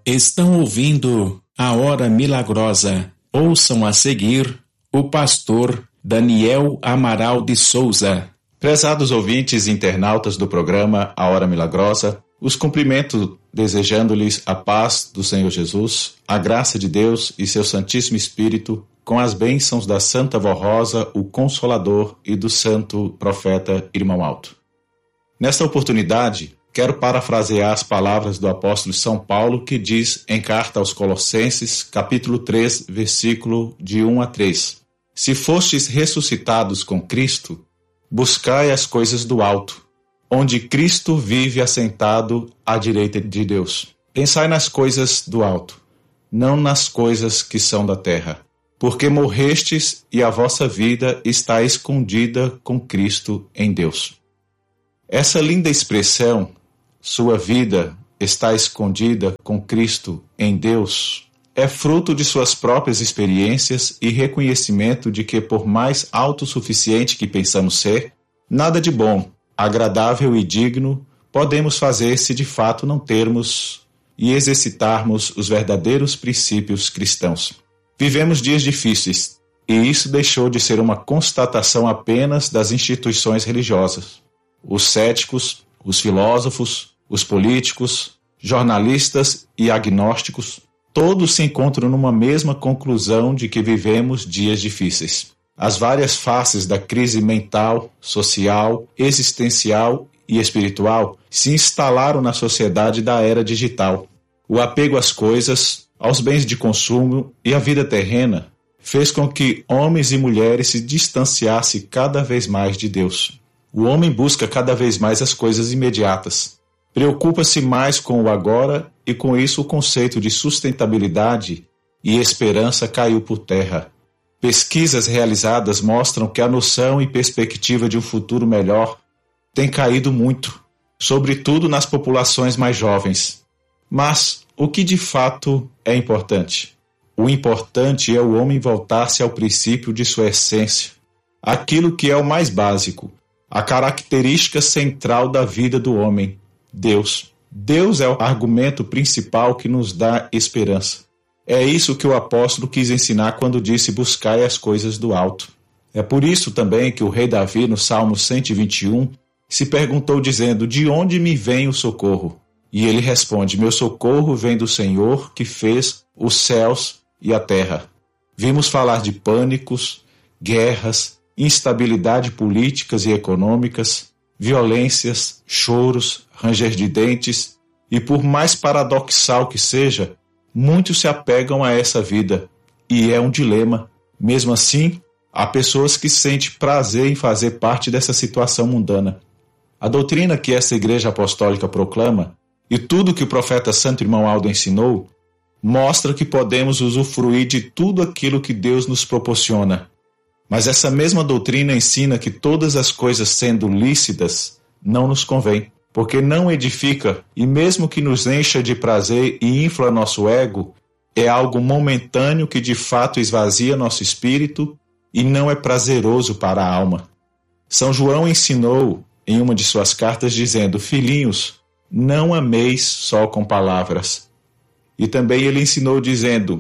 Estão ouvindo a Hora Milagrosa. Ouçam a seguir o pastor Daniel Amaral de Souza. Prezados ouvintes e internautas do programa A Hora Milagrosa, os cumprimento desejando-lhes a paz do Senhor Jesus, a graça de Deus e seu Santíssimo Espírito, com as bênçãos da Santa Vó Rosa, o Consolador, e do Santo Profeta Irmão Alto. Nesta oportunidade, quero parafrasear as palavras do apóstolo São Paulo, que diz em carta aos Colossenses, capítulo 3, versículo de 1 a 3. Se fostes ressuscitados com Cristo, buscai as coisas do alto, onde Cristo vive assentado à direita de Deus. Pensai nas coisas do alto, não nas coisas que são da terra, porque morrestes e a vossa vida está escondida com Cristo em Deus. Essa linda expressão, sua vida está escondida com Cristo em Deus, é fruto de suas próprias experiências e reconhecimento de que, por mais autossuficiente que pensamos ser, nada de bom, agradável e digno podemos fazer se de fato não termos e exercitarmos os verdadeiros princípios cristãos. Vivemos dias difíceis, e isso deixou de ser uma constatação apenas das instituições religiosas. Os céticos, os filósofos, os políticos, jornalistas e agnósticos, todos se encontram numa mesma conclusão de que vivemos dias difíceis. As várias faces da crise mental, social, existencial e espiritual se instalaram na sociedade da era digital. O apego às coisas, aos bens de consumo e à vida terrena fez com que homens e mulheres se distanciassem cada vez mais de Deus. O homem busca cada vez mais as coisas imediatas. Preocupa-se mais com o agora e com isso o conceito de sustentabilidade e esperança caiu por terra. Pesquisas realizadas mostram que a noção e perspectiva de um futuro melhor tem caído muito, sobretudo nas populações mais jovens. Mas o que de fato é importante? O importante é o homem voltar-se ao princípio de sua essência, aquilo que é o mais básico, a característica central da vida do homem, Deus. Deus é o argumento principal que nos dá esperança. É isso que o apóstolo quis ensinar quando disse buscai as coisas do alto. É por isso também que o rei Davi, no Salmo 121, se perguntou dizendo, de onde me vem o socorro? E ele responde, meu socorro vem do Senhor que fez os céus e a terra. Vimos falar de pânicos, guerras, instabilidade políticas e econômicas, violências, choros, ranger de dentes, e por mais paradoxal que seja, muitos se apegam a essa vida, e é um dilema. Mesmo assim, há pessoas que sentem prazer em fazer parte dessa situação mundana. A doutrina que essa Igreja Apostólica proclama, e tudo que o profeta Santo Irmão Aldo ensinou, mostra que podemos usufruir de tudo aquilo que Deus nos proporciona. Mas essa mesma doutrina ensina que todas as coisas sendo lícitas não nos convém, porque não edifica e mesmo que nos encha de prazer e infla nosso ego, é algo momentâneo que de fato esvazia nosso espírito e não é prazeroso para a alma. São João ensinou em uma de suas cartas dizendo, filhinhos, não ameis só com palavras. E também ele ensinou dizendo,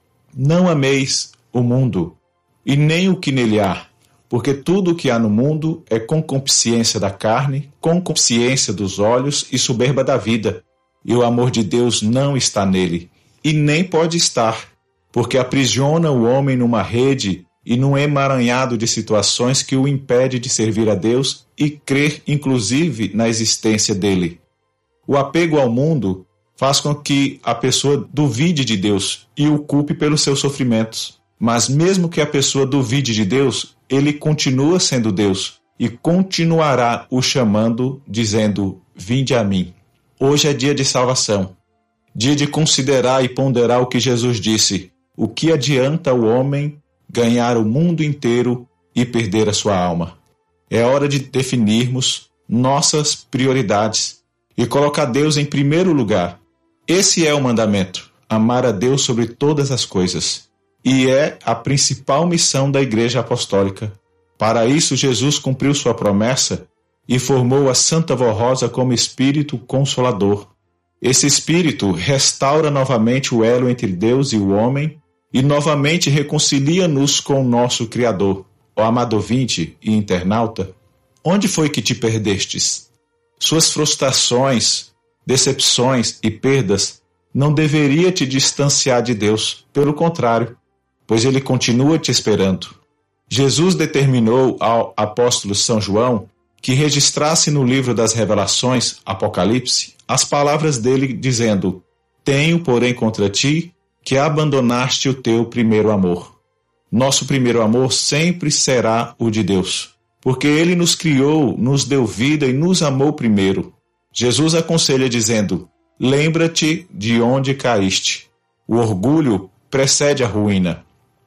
não ameis o mundo e nem o que nele há, porque tudo o que há no mundo é concupiscência da carne, concupiscência dos olhos e soberba da vida, e o amor de Deus não está nele, e nem pode estar, porque aprisiona o homem numa rede e num emaranhado de situações que o impede de servir a Deus e crer inclusive na existência dele. O apego ao mundo faz com que a pessoa duvide de Deus e o culpe pelos seus sofrimentos. Mas mesmo que a pessoa duvide de Deus, ele continua sendo Deus e continuará o chamando, dizendo, vinde a mim. Hoje é dia de salvação, dia de considerar e ponderar o que Jesus disse. O que adianta o homem ganhar o mundo inteiro e perder a sua alma? É hora de definirmos nossas prioridades e colocar Deus em primeiro lugar. Esse é o mandamento, amar a Deus sobre todas as coisas. E é a principal missão da Igreja Apostólica. Para isso, Jesus cumpriu sua promessa e formou a Santa Vó Rosa como Espírito Consolador. Esse Espírito restaura novamente o elo entre Deus e o homem e novamente reconcilia-nos com o nosso Criador. Ó amado ouvinte e internauta, onde foi que te perdestes? Suas frustrações, decepções e perdas não deveria te distanciar de Deus, pelo contrário, pois Ele continua te esperando. Jesus determinou ao apóstolo São João que registrasse no livro das Revelações, Apocalipse, as palavras dele dizendo: tenho, porém, contra ti que abandonaste o teu primeiro amor. Nosso primeiro amor sempre será o de Deus, porque Ele nos criou, nos deu vida e nos amou primeiro. Jesus aconselha dizendo: lembra-te de onde caíste. O orgulho precede a ruína.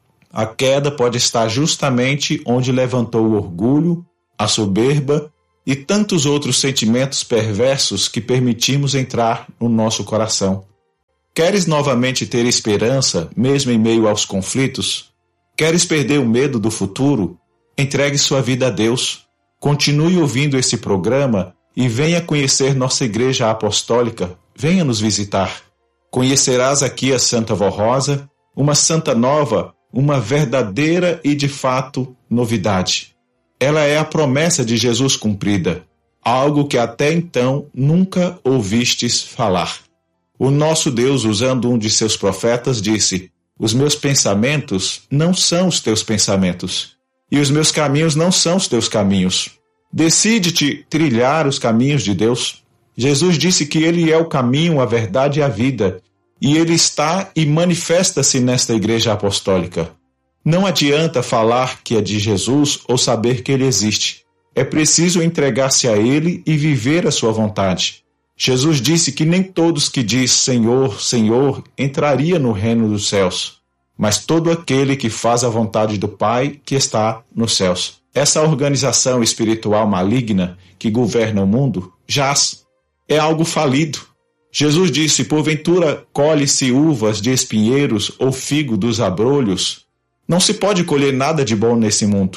A queda pode estar justamente onde levantou o orgulho, a soberba e tantos outros sentimentos perversos que permitimos entrar no nosso coração. Queres novamente ter esperança, mesmo em meio aos conflitos? Queres perder o medo do futuro? Entregue sua vida a Deus. Continue ouvindo esse programa e venha conhecer nossa Igreja Apostólica. Venha nos visitar. Conhecerás aqui a Santa Vó Rosa, uma santa nova, uma verdadeira e de fato novidade. Ela é a promessa de Jesus cumprida, algo que até então nunca ouvistes falar. O nosso Deus, usando um de seus profetas, disse: os meus pensamentos não são os teus pensamentos, e os meus caminhos não são os teus caminhos. Decide-te trilhar os caminhos de Deus. Jesus disse que Ele é o caminho, a verdade e a vida, e Ele está e manifesta-se nesta Igreja Apostólica. Não adianta falar que é de Jesus ou saber que Ele existe. É preciso entregar-se a Ele e viver a sua vontade. Jesus disse que nem todos que diz Senhor, Senhor entraria no reino dos céus, mas todo aquele que faz a vontade do Pai que está nos céus. Essa organização espiritual maligna que governa o mundo jaz. É algo falido. Jesus disse: porventura colhe-se uvas de espinheiros ou figo dos abrolhos? Não se pode colher nada de bom nesse mundo.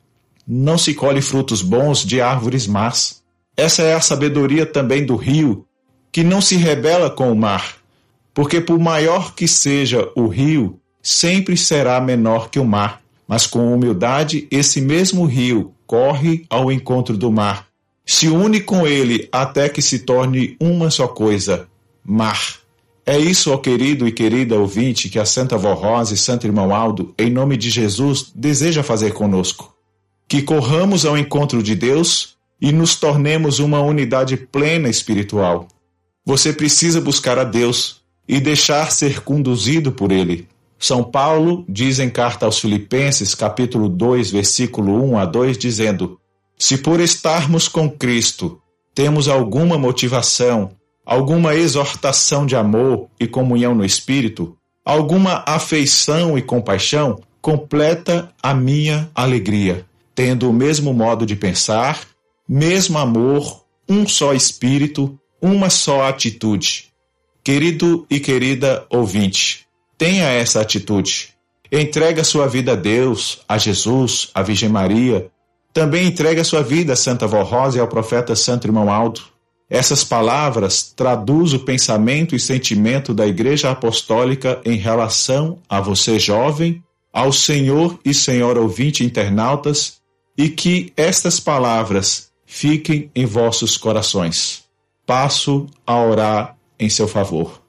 Não se colhe frutos bons de árvores más. Essa é a sabedoria também do rio, que não se rebela com o mar, porque por maior que seja o rio, sempre será menor que o mar. Mas com humildade, esse mesmo rio corre ao encontro do mar, se une com ele até que se torne uma só coisa, mar. É isso, ó querido e querida ouvinte, que a Santa Vó Rosa e Santo Irmão Aldo, em nome de Jesus, deseja fazer conosco. Que corramos ao encontro de Deus e nos tornemos uma unidade plena espiritual. Você precisa buscar a Deus e deixar ser conduzido por Ele. São Paulo diz em carta aos Filipenses, capítulo 2, versículo 1 a 2, dizendo: se por estarmos com Cristo temos alguma motivação, alguma exortação de amor e comunhão no Espírito, alguma afeição e compaixão, completa a minha alegria, tendo o mesmo modo de pensar, mesmo amor, um só Espírito, uma só atitude. Querido e querida ouvinte, tenha essa atitude. Entrega sua vida a Deus, a Jesus, a Virgem Maria. Também entrega sua vida a Santa Vó Rosa e ao profeta Santo Irmão Aldo. Essas palavras traduzem o pensamento e sentimento da Igreja Apostólica em relação a você jovem, ao senhor e senhora ouvinte internautas, e que estas palavras fiquem em vossos corações. Passo a orar em seu favor.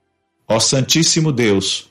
Ó Santíssimo Deus,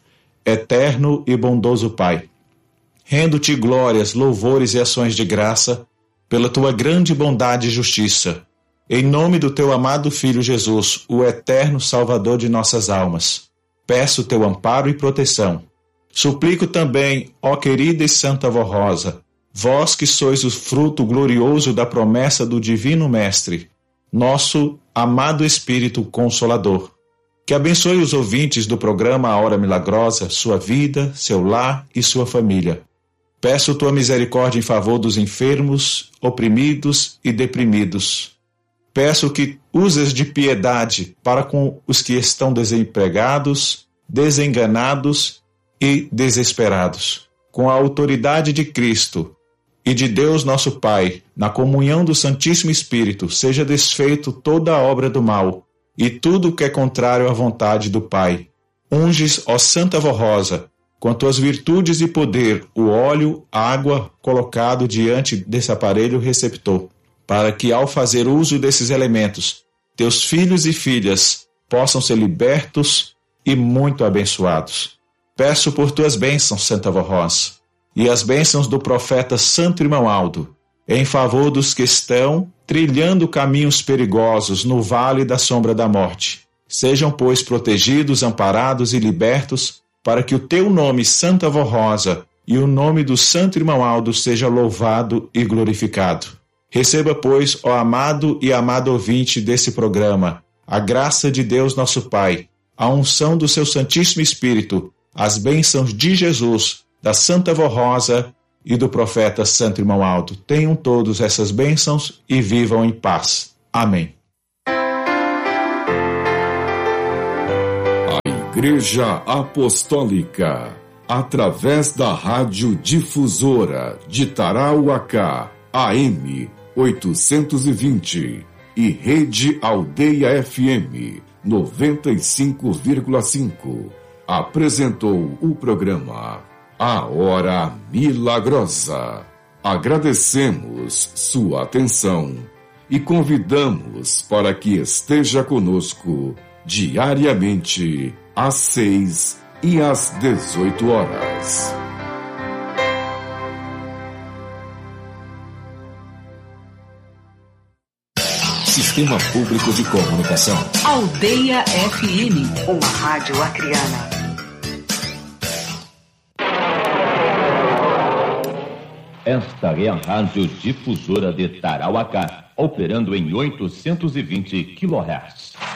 eterno e bondoso Pai, rendo-te glórias, louvores e ações de graça pela tua grande bondade e justiça, em nome do teu amado Filho Jesus, o eterno Salvador de nossas almas. Peço teu amparo e proteção. Suplico também, ó querida e Santa Vó Rosa, vós que sois o fruto glorioso da promessa do Divino Mestre, nosso amado Espírito Consolador, que abençoe os ouvintes do programa A Hora Milagrosa, sua vida, seu lar e sua família. Peço tua misericórdia em favor dos enfermos, oprimidos e deprimidos. Peço que uses de piedade para com os que estão desempregados, desenganados e desesperados. Com a autoridade de Cristo e de Deus nosso Pai, na comunhão do Santíssimo Espírito, seja desfeito toda a obra do mal, e tudo o que é contrário à vontade do Pai. Unges, ó Santa Vó Rosa, com tuas virtudes e poder, o óleo, a água colocado diante desse aparelho receptor, para que, ao fazer uso desses elementos, teus filhos e filhas possam ser libertos e muito abençoados. Peço por tuas bênçãos, Santa Vó Rosa, e as bênçãos do profeta Santo Irmão Aldo, em favor dos que estão trilhando caminhos perigosos no vale da sombra da morte. Sejam, pois, protegidos, amparados e libertos, para que o teu nome, Santa Vó Rosa, e o nome do Santo Irmão Aldo seja louvado e glorificado. Receba, pois, ó amado e amado ouvinte desse programa, a graça de Deus nosso Pai, a unção do seu Santíssimo Espírito, as bênçãos de Jesus, da Santa Vó Rosa e do profeta Santo Irmão Aldo. Tenham todos essas bênçãos e vivam em paz. Amém. Igreja Apostólica, através da Rádio Difusora de Tarauacá, AM 820 e Rede Aldeia FM 95,5, apresentou o programa A Hora Milagrosa. Agradecemos sua atenção e convidamos para que esteja conosco diariamente às 6 e às 18 horas. Sistema Público de Comunicação. Aldeia FM, uma rádio acriana. Esta é a Rádio Difusora de Tarauacá, operando em 820 kHz.